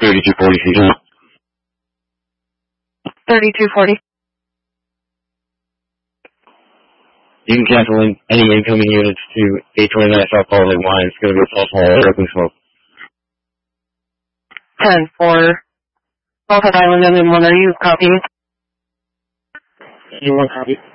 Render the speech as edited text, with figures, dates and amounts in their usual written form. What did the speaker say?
3240 CG. 3240. You can cancel in any incoming units to 829 South Baldwin Line. It's going to be a false hall, open smoke. 10 for Baltic Island and then 1, are you copy? You want copy?